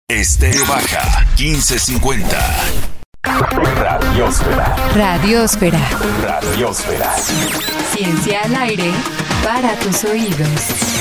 Estéreo Baja 1550. Radiósfera. Radiósfera. Radiósfera. Ciencia al aire para tus oídos.